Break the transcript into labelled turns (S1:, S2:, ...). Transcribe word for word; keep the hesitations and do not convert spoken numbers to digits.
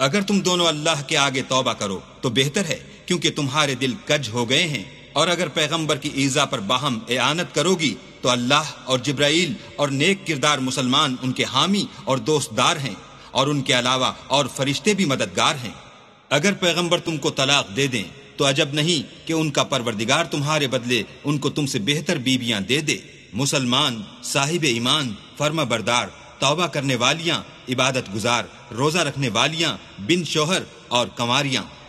S1: अगर तुम दोनों अल्लाह के आगे तौबा करो तो बेहतर है, क्योंकि तुम्हारे दिल कज हो गए हैं। और अगर पैगंबर की ईजा पर बाहम एआनत करोगी तो अल्लाह और जिब्राइल और नेक किरदार मुसलमान उनके हामी और दोस्तदार हैं, और उनके अलावा और फरिश्ते भी मददगार हैं। अगर पैगंबर तुमको तलाक दे दें तो अजब नहीं कि उनका परवरदिगार तुम्हारे बदले उनको तुमसे बेहतर बीबियां दे दे। मुसलमान, साहिब ईमान, फर्मा बरदार, तौबा करने वालियां, इबादत गुजार, रोजा रखने वालियां, बिन शोहर और कंवारियां।